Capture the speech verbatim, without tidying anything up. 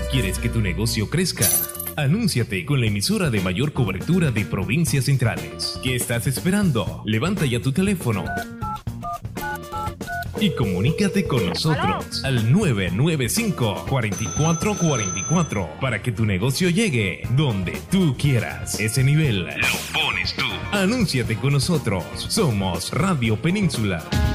¿Quieres que tu negocio crezca? Anúnciate con la emisora de mayor cobertura de provincias centrales. ¿Qué estás esperando? Levanta ya tu teléfono y comunícate con nosotros al nueve nueve cinco, cuatro cuatro cuatro cuatro para que tu negocio llegue donde tú quieras. Ese nivel lo pones tú. Anúnciate con nosotros. Somos Radio Península.